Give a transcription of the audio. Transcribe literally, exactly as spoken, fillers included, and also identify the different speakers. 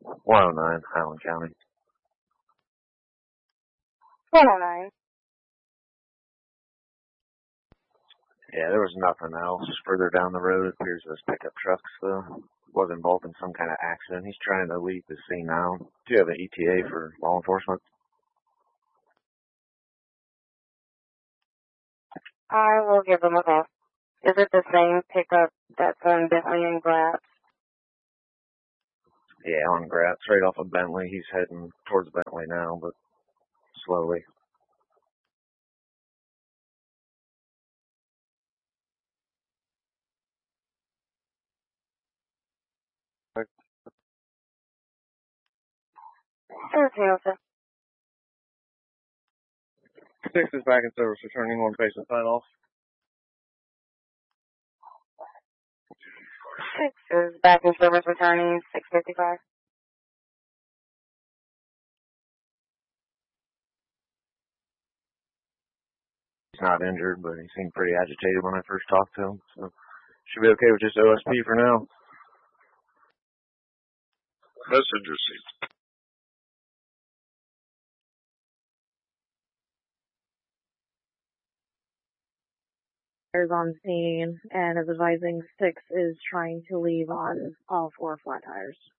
Speaker 1: one oh nine, Highland County.
Speaker 2: one oh nine.
Speaker 1: Yeah, there was nothing else. Further down the road, it appears this pickup truck uh, was involved in some kind of accident. He's trying to leave the scene now. Do you have an E T A for law enforcement?
Speaker 2: I will give them a call. Is it the same pickup that's on Bentley and Gratz?
Speaker 1: Yeah, on Gratz, right off of Bentley. He's heading towards Bentley now, but slowly.
Speaker 2: Okay,
Speaker 1: Six is back in service, returning one patient sign off.
Speaker 2: Six is back in service returning six fifty-five.
Speaker 1: He's not injured, but he seemed pretty agitated when I first talked to him, so should be okay with just O S P for now.
Speaker 3: Messenger seat.
Speaker 2: Is on scene and is advising six is trying to leave on all four flat tires.